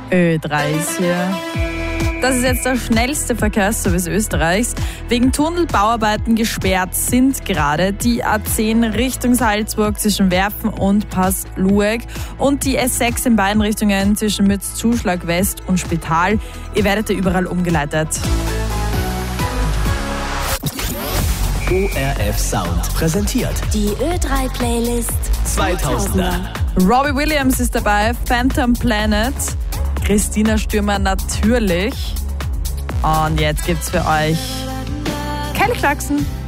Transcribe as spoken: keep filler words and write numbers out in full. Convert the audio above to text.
Ö drei ist hier. Das ist jetzt der schnellste Verkehrsservice Österreichs. Wegen Tunnelbauarbeiten gesperrt sind gerade die A zehn Richtung Salzburg zwischen Werfen und Pass-Lueck und die S sechs in beiden Richtungen zwischen Mütz-Zuschlag West und Spital. Ihr werdet da überall umgeleitet. O R F Sound präsentiert die Ö drei Playlist zweitausender. Robbie Williams ist dabei, Phantom Planet, Christina Stürmer natürlich. Und jetzt gibt's für euch Kelly Clarkson.